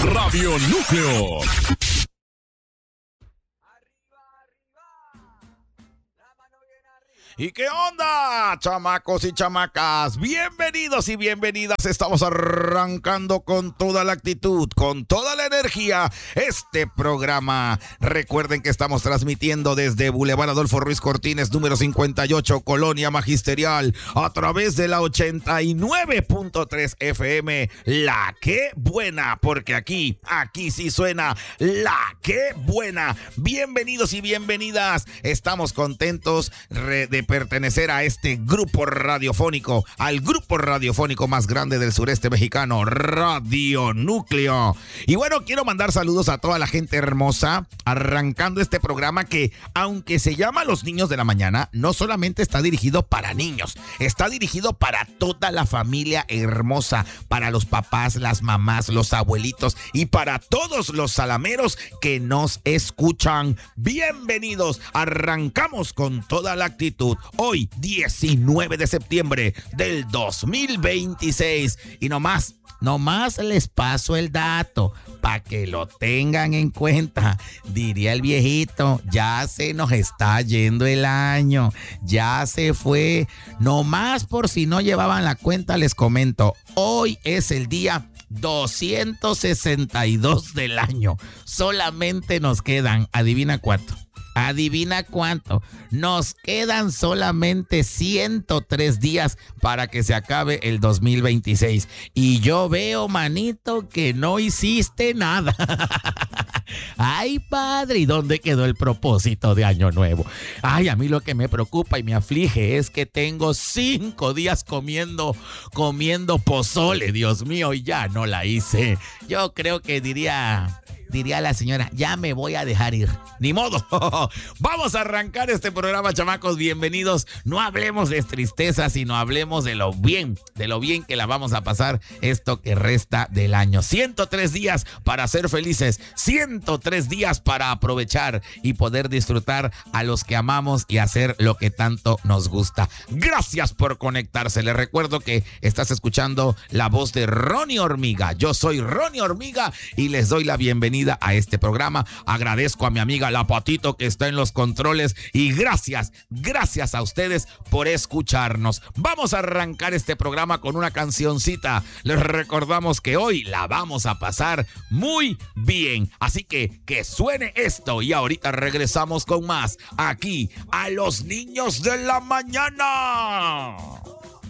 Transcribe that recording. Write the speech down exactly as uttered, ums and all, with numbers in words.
Radio Núcleo. ¿Y qué onda, chamacos y chamacas? Bienvenidos y bienvenidas. Estamos arrancando con toda la actitud, con toda la energía este programa. Recuerden que estamos transmitiendo desde Boulevard Adolfo Ruiz Cortines, número cincuenta y ocho, Colonia Magisterial, a través de la ochenta y nueve punto tres F M. La que buena, porque aquí, aquí sí suena la que buena. Bienvenidos y bienvenidas. Estamos contentos de pertenecer a este grupo radiofónico, al grupo radiofónico más grande del sureste mexicano, Radio Núcleo. Y bueno, quiero mandar saludos a toda la gente hermosa, arrancando este programa que, aunque se llama Los Niños de la Mañana, no solamente está dirigido para niños, está dirigido para toda la familia hermosa, para los papás, las mamás, los abuelitos y para todos los salameros que nos escuchan. Bienvenidos, arrancamos con toda la actitud. Hoy, diecinueve de septiembre del dos mil veintiséis. Y nomás, nomás les paso el dato para que lo tengan en cuenta. Diría el viejito, ya se nos está yendo el año, ya se fue. Nomás por si no llevaban la cuenta, les comento. Hoy es el día doscientos sesenta y dos del año. Solamente nos quedan, adivina cuánto. Adivina cuánto. Nos quedan solamente ciento tres días para que se acabe el dos mil veintiséis. Y yo veo, manito, que no hiciste nada. Ay, padre, ¿y dónde quedó el propósito de Año Nuevo? Ay, a mí lo que me preocupa y me aflige es que tengo cinco días comiendo, comiendo pozole, Dios mío, y ya no la hice. Yo creo que diría... Diría la señora, ya me voy a dejar ir. Ni modo. Vamos a arrancar este programa, chamacos. Bienvenidos. No hablemos de tristeza, sino hablemos de lo bien, de lo bien que la vamos a pasar esto que resta del año. ciento tres días para ser felices. ciento tres días para aprovechar y poder disfrutar a los que amamos y hacer lo que tanto nos gusta. Gracias por conectarse. Les recuerdo que estás escuchando la voz de Ronnie Hormiga. Yo soy Ronnie Hormiga y les doy la bienvenida a este programa. Agradezco a mi amiga La Patito que está en los controles y gracias, gracias a ustedes por escucharnos. Vamos a arrancar este programa con una cancioncita. Les recordamos que hoy la vamos a pasar muy bien, así que que suene esto y ahorita regresamos con más aquí a Los Niños de la Mañana.